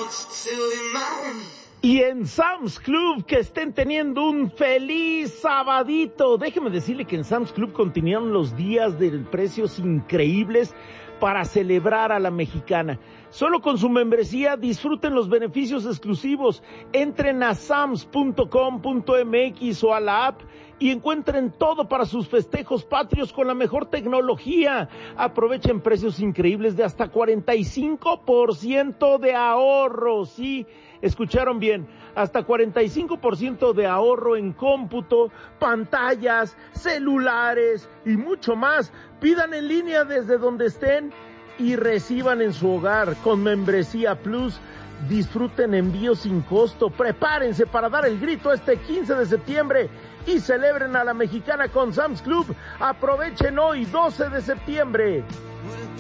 Y en Sam's Club, que estén teniendo un feliz sabadito. Déjeme decirle que en Sam's Club continúan los días de precios increíbles para celebrar a la mexicana. Solo con su membresía disfruten los beneficios exclusivos. Entren a sams.com.mx o a la app y encuentren todo para sus festejos patrios con la mejor tecnología. Aprovechen precios increíbles de hasta 45% de ahorro. Sí, escucharon bien, hasta 45% de ahorro en cómputo, pantallas, celulares y mucho más. Pidan en línea desde donde estén y reciban en su hogar con Membresía Plus. Disfruten envíos sin costo. Prepárense para dar el grito este 15 de septiembre y celebren a la mexicana con Sam's Club. Aprovechen hoy, 12 de septiembre.